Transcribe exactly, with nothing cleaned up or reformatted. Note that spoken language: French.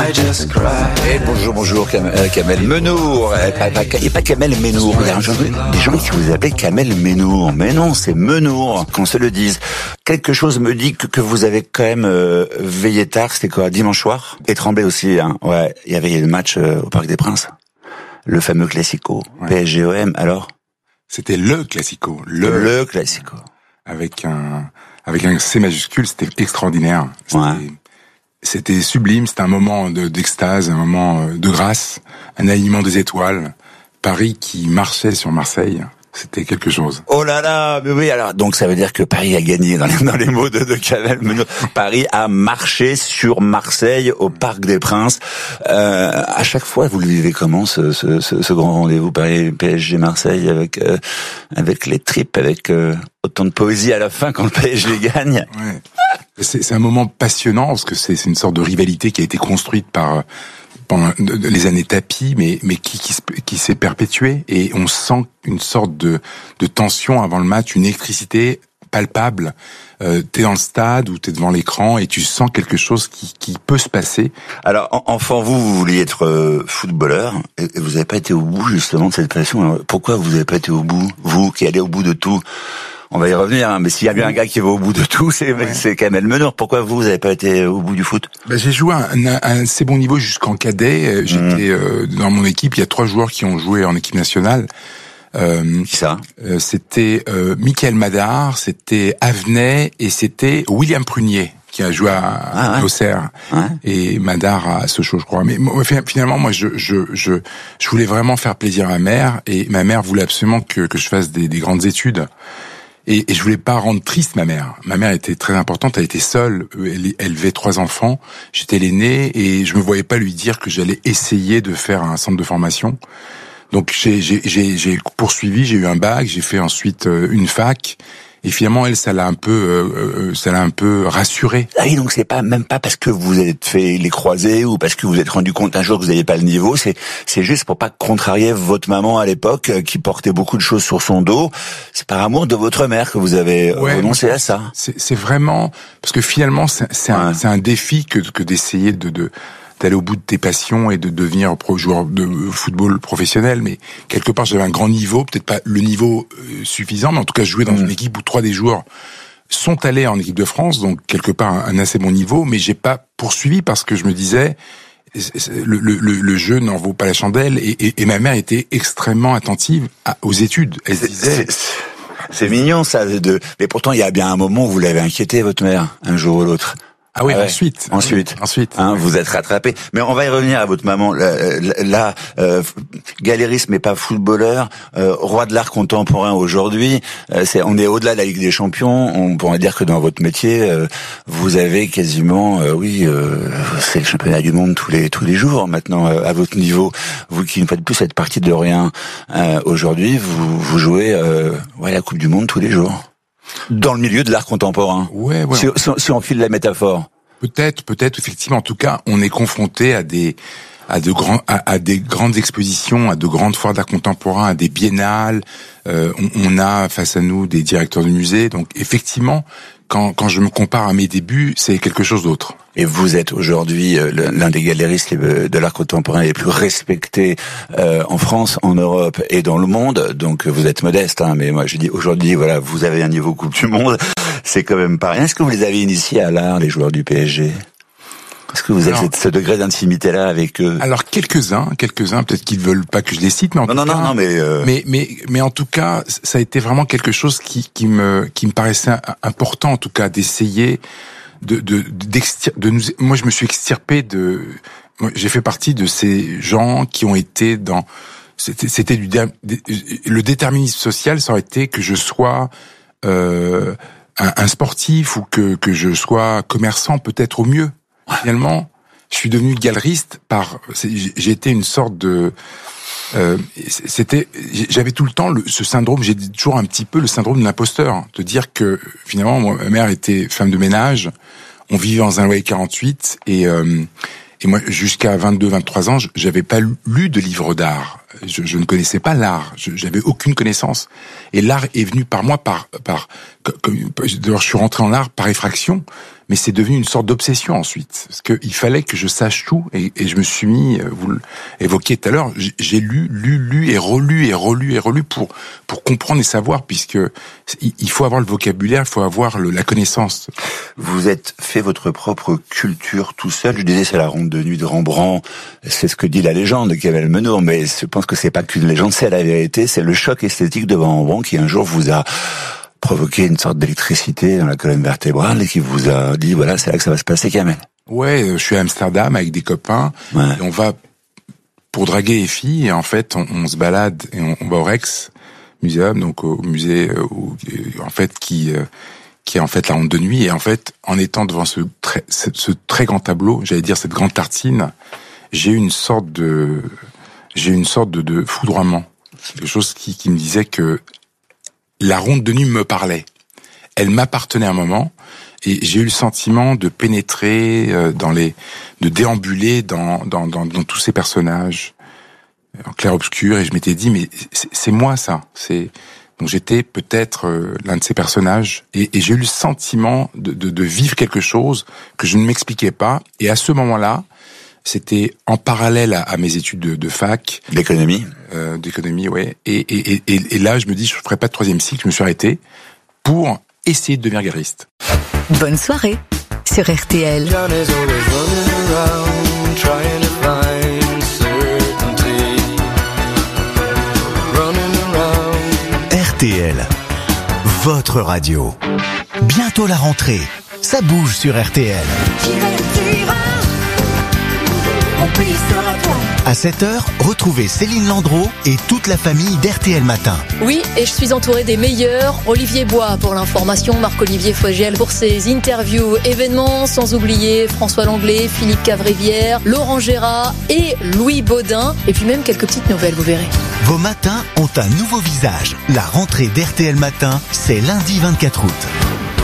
Et bonjour, bonjour, Cam- euh, Kamel Menour. Euh, pas, pas, et pas Kamel Menour. Il y a un genre- des gens qui vous appellent Kamel Menour. Mais non, c'est Menour, qu'on se le dise. Quelque chose me dit que, que vous avez quand même euh, veillé tard. C'était quoi, dimanche soir? Et tremblé aussi, hein. Ouais, il y avait le match euh, au Parc des Princes. Le fameux Classico. Ouais. P S G O M, alors? C'était le Classico. Le, le Classico. Avec un, avec un C majuscule, c'était extraordinaire. C'était, ouais. C'était sublime, c'était un moment de, d'extase, un moment de grâce, un alignement des étoiles. Paris qui marchait sur Marseille, c'était quelque chose. Oh là là, mais oui, alors donc ça veut dire que Paris a gagné dans les, dans les mots de, de Kamel Menour. Paris a marché sur Marseille au Parc des Princes. Euh, à chaque fois, vous le vivez comment ce, ce, ce, ce grand rendez-vous Paris P S G Marseille avec euh, avec les tripes, avec euh, autant de poésie à la fin quand le P S G gagne. Ouais. C'est, c'est un moment passionnant parce que c'est, c'est une sorte de rivalité qui a été construite par pendant les années tapis, mais mais qui qui, qui s'est perpétuée et on sent une sorte de de tension avant le match, une électricité palpable. Euh, t'es dans le stade ou t'es devant l'écran et tu sens quelque chose qui qui peut se passer. Alors enfant, vous vous vouliez être euh, footballeur et, et vous n'avez pas été au bout justement de cette passion. Alors, pourquoi vous n'avez pas été au bout, vous qui allez au bout de tout? On va y revenir, hein, mais s'il y a bien un gars qui va au bout de tout, c'est, ouais. c'est Kamel Menour. Pourquoi vous, vous n'avez pas été au bout du foot? Ben, j'ai joué à un, un assez bon niveau jusqu'en cadet. J'étais mmh. euh, dans mon équipe, il y a trois joueurs qui ont joué en équipe nationale. Euh, qui ça euh, C'était euh, Michael Madar, c'était Avenay et c'était William Prunier qui a joué à, ah, ouais. Auxerre ouais. et Madar à Sochaux, je crois. Mais moi, finalement, moi, je, je, je, je voulais vraiment faire plaisir à ma mère et ma mère voulait absolument que, que je fasse des, des grandes études. Et, et je voulais pas rendre triste ma mère. Ma mère était très importante, elle était seule, elle élevait trois enfants, j'étais l'aîné et je me voyais pas lui dire que j'allais essayer de faire un centre de formation. Donc j'ai, j'ai, j'ai, j'ai poursuivi, j'ai eu un bac, j'ai fait ensuite une fac. Et finalement, elle, ça l'a un peu, euh, ça l'a un peu rassurée. Ah oui, donc c'est pas même pas parce que vous êtes fait les croisés ou parce que vous vous êtes rendu compte un jour que vous n'aviez pas le niveau. C'est c'est juste pour pas contrarier votre maman à l'époque euh, qui portait beaucoup de choses sur son dos. C'est par amour de votre mère que vous avez ouais, renoncé à ça. C'est, c'est vraiment parce que finalement, c'est, c'est, ouais. un, c'est un défi que que d'essayer de de d'aller au bout de tes passions et de devenir pro joueur de football professionnel, mais quelque part j'avais un grand niveau, peut-être pas le niveau euh, suffisant, mais en tout cas je jouais dans mmh. une équipe où trois des joueurs sont allés en équipe de France, donc quelque part un, un assez bon niveau, mais j'ai pas poursuivi parce que je me disais le, le, le jeu n'en vaut pas la chandelle et, et, et ma mère était extrêmement attentive à, aux études. Elle c'est, disait. C'est, c'est mignon ça, de. Mais pourtant il y a bien un moment où vous l'avez inquiété votre mère, un jour ou l'autre. Ah oui, ah ouais. ensuite. Ensuite. Ensuite. Hein, vous êtes rattrapé. Mais on va y revenir à votre maman. Là, là euh, galériste mais pas footballeur, euh, roi de l'art contemporain aujourd'hui. Euh, c'est, on est au-delà de la Ligue des Champions. On pourrait dire que dans votre métier, euh, vous avez quasiment, euh, oui, euh, c'est le championnat du monde tous les tous les jours maintenant euh, à votre niveau. Vous qui ne faites plus cette partie de rien euh, aujourd'hui, vous vous jouez euh, ouais la Coupe du Monde tous les jours. Dans le milieu de l'art contemporain. Ouais, ouais. Si, si, si on file la métaphore. Peut-être, peut-être, effectivement. En tout cas, on est confronté à des, à de grands, à, à des grandes expositions, à de grandes foires d'art contemporain, à des biennales. Euh, on, on a face à nous des directeurs de musées. Donc, effectivement, quand, quand je me compare à mes débuts, c'est quelque chose d'autre. Et vous êtes aujourd'hui l'un des galéristes de l'art contemporain les plus respectés euh, en France, en Europe et dans le monde. Donc vous êtes modeste, hein, mais moi je dis aujourd'hui, voilà, vous avez un niveau Coupe du Monde, c'est quand même pas rien. Est-ce que vous les avez initiés à l'art, les joueurs du P S G ? Est-ce que vous avez alors, ce degré d'intimité-là avec eux ? Alors quelques-uns, quelques-uns, peut-être qu'ils veulent pas que je les cite, mais en non, tout non, cas, non, non, mais, euh... mais mais mais en tout cas, ça a été vraiment quelque chose qui qui me qui me paraissait important, en tout cas, d'essayer de de d'extir de nous. Moi, je me suis extirpé de. Moi, j'ai fait partie de ces gens qui ont été dans. C'était c'était du le déterminisme social, ça aurait été que je sois euh, un, un sportif ou que que je sois commerçant, peut-être au mieux. Finalement, je suis devenu galeriste par. J'ai été une sorte de. Euh, c'était. J'avais tout le temps le, ce syndrome. J'ai toujours un petit peu le syndrome de l'imposteur, de dire que finalement, moi, ma mère était femme de ménage. On vivait dans un loyer quarante-huit et euh, et moi jusqu'à vingt-deux, vingt-trois ans, j'avais pas lu de livres d'art. je, je ne connaissais pas l'art, je, j'avais aucune connaissance. Et l'art est venu par moi, par, par, comme, d'ailleurs, je suis rentré en art par effraction, mais c'est devenu une sorte d'obsession ensuite, parce que il fallait que je sache tout, et, et je me suis mis, vous l'évoquiez tout à l'heure, j'ai lu, lu, lu et relu et relu et relu pour pour comprendre et savoir, puisque il faut avoir le vocabulaire, il faut avoir le, la connaissance. Vous êtes fait votre propre culture tout seul. Je disais, c'est la ronde de nuit de Rembrandt, c'est ce que dit la légende de Cavell Menour, mais je pense que c'est pas qu'une légende, c'est la vérité, c'est le choc esthétique de Rembrandt qui un jour vous a provoqué une sorte d'électricité dans la colonne vertébrale et qui vous a dit, voilà, c'est là que ça va se passer, Kamel. Ouais, je suis à Amsterdam avec des copains, ouais. Et on va pour draguer les filles, et en fait, on, on se balade et on, on va au Rex Museum, donc au musée, où, en fait, qui qui est en fait la ronde de nuit, et en fait, en étant devant ce très, ce, ce très grand tableau, j'allais dire cette grande tartine, j'ai eu une sorte de, j'ai eu une sorte de, de foudroiement, quelque chose qui, qui me disait que la ronde de nuit me parlait. Elle m'appartenait à un moment, et j'ai eu le sentiment de pénétrer dans les, de déambuler dans, dans, dans, dans tous ces personnages, en clair-obscur, et je m'étais dit, mais c'est, c'est moi ça. C'est, donc j'étais peut-être l'un de ces personnages, et, et j'ai eu le sentiment de, de, de vivre quelque chose que je ne m'expliquais pas, et à ce moment-là, c'était en parallèle à, à mes études de, de fac. D'économie. Euh, d'économie, ouais. Et, et, et, et là, je me dis, je ferai pas de troisième cycle. Je me suis arrêté pour essayer de devenir galeriste. Bonne soirée sur R T L. R T L, votre radio. Bientôt la rentrée. Ça bouge sur R T L. À sept heures, retrouvez Céline Landreau et toute la famille d'R T L Matin. Oui, et je suis entourée des meilleurs. Olivier Bois pour l'information, Marc-Olivier Fogel pour ses interviews événements, sans oublier François Langlais, Philippe Cavrivière, Laurent Gérard et Louis Baudin. Et puis même quelques petites nouvelles, vous verrez. Vos matins ont un nouveau visage. La rentrée d'R T L Matin, c'est lundi vingt-quatre août.